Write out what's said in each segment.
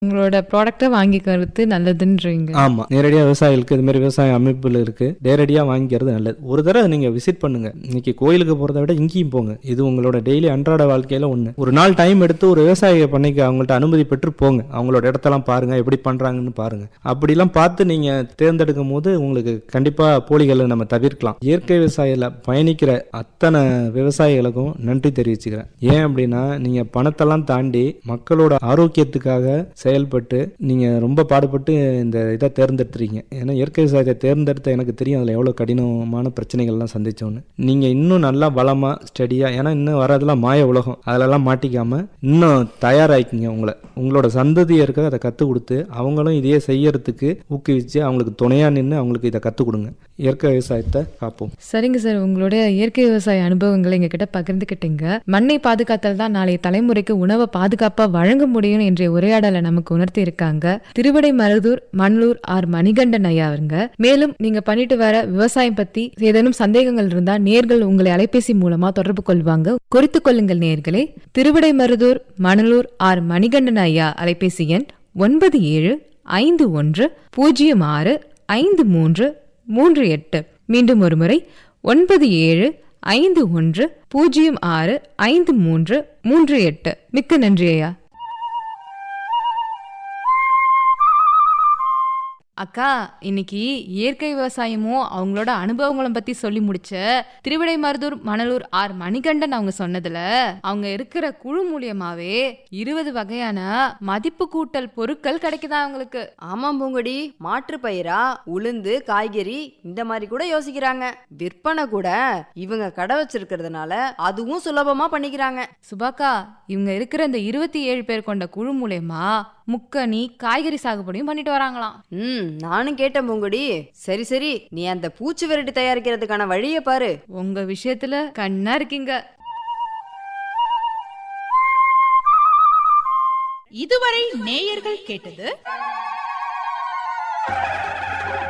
உங்களோட ப்ராடக்ட்டை வாங்கிக்கிறது நல்லதுன்றீங்க. ஆமா. நேரடியா விவசாயிகளுக்கு இது மாதிரி விவசாய அமைப்புல இருக்கு. நேரடியா வாங்கிக்கிறது நல்லது. ஒரு தடவை நீங்க விசிட் பண்ணுங்க. இன்னைக்கு கோயிலுக்கு போறத விட இங்கேயும் போங்க. இது உங்களோட டெய்லி அன்றாட வாழ்க்கையில ஒண்ணு. ஒரு நாள் டைம் எடுத்து ஒரு விவசாய பண்ணைக்கு அவங்கள்ட்ட அனுமதி பெற்று போங்க. அவங்களோட இடத்தெல்லாம் பாருங்க, எப்படி பண்றாங்கன்னு பாருங்க. அப்படிலாம் பார்த்து நீங்க தேர்ந்தெடுக்கும் போது உங்களுக்கு கண்டிப்பா போலிகளை நம்ம தவிர்க்கலாம். இயற்கை விவசாயில பயணிக்கிற அத்தனை விவசாயிகளுக்கும் நன்றி தெரிவிச்சுக்கிறேன். ஏன் அப்படின்னா நீங்க பணத்தெல்லாம் தாண்டி மக்களோட ஆரோக்கியத்துக்காக செயல்பட்டு நீங்க ரொம்ப பாடுபட்டு இந்த இதை தேர்ந்தெடுத்துறீங்க. ஏன்னா இயற்கை விவசாயத்தை தேர்ந்தெடுத்த எனக்கு தெரியும் அதில் எவ்வளோ கடினமான பிரச்சனைகள்லாம் சந்திச்சோன்னு. நீங்க இன்னும் நல்லா பலமா ஸ்டடியா, ஏன்னா இன்னும் வரதெல்லாம் மாய உலகம், அதிலெல்லாம் மாட்டிக்காம இன்னும் தயாராகிக்கிங்க. உங்களோட சந்ததியருக்கு அதை கற்றுக் கொடுத்து அவங்களும் இதையே செய்யறதுக்கு ஊக்குவிச்சு அவங்களுக்கு துணையா நின்று அவங்களுக்கு இதை கற்றுக் கொடுங்க. இயற்கை விவசாயத்தை காப்போம். சரிங்க சார், உங்களுடைய இயற்கை விவசாய அனுபவங்களை எங்ககிட்ட பகிர்ந்துக்கிட்டீங்க. மண்ணை பாதுகாத்தல் தான் நாளைய தலைமுறைக்கு உணவை பாதுகாப்பா வழங்க முடியும் என்ற உரையாடலை நமக்கு உணர்த்தி இருக்காங்க திருவிடை மருதூர் மணலூர் ஆர் மணிகண்டன் ஐயா அவருங்க. மேலும் நீங்க பண்ணிட்டு வர விவசாயம் பத்தி ஏதேனும் சந்தேகங்கள் இருந்தா நேர்கள் உங்களை அலைபேசி மூலமா தொடர்பு கொள்வாங்க. குறித்துக் கொள்ளுங்கள் நேர்களே. திருவிடை மருதூர் மணலூர் ஆர் மணிகண்டன் ஐயா அலைபேசி எண் 9751565338. மீண்டும் ஒரு முறை 9751565338. மிக்க நன்றி ஐயா. அக்கா, இன்னைக்கு இயற்கை விவசாயமும் அவங்களோட அனுபவங்களும் பத்தி சொல்லி முடிச்ச திருவிடை மருதூர் மணலூர் ஆர் மணிகண்டன் அவங்க சொன்னதுல அவங்க இருக்கிற குழு மூலியமாவே 20 வகையான மதிப்பு கூட்டல் பொருட்கள் கிடைக்குதா அவங்களுக்கு. ஆமாம் பூங்கொடி, மாற்று பயிரா உளுந்து காய்கறி இந்த மாதிரி கூட யோசிக்கிறாங்க. விற்பனை கூட இவங்க கடை வச்சிருக்கிறதுனால அதுவும் சுலபமா பண்ணிக்கிறாங்க. சுபாக்கா, இவங்க இருக்கிற இந்த 27 பேர் கொண்ட குழு மூலியமா முக்கனி காய்கறி சாகுபடியும் பண்ணிட்டு வராங்களாம். நானும் கேட்டேன் பூங்கொடி. சரி சரி, நீ அந்த பூச்சி விரட்டி தயாரிக்கிறதுக்கான வழிய பாரு. உங்க விஷயத்துல கண்ணா இருக்கீங்க. இதுவரை நேயர்கள் கேட்டது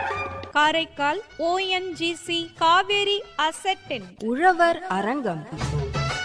காரைக்கால் ONGC காவேரி அசெட்டின் உழவர் அரங்கம்.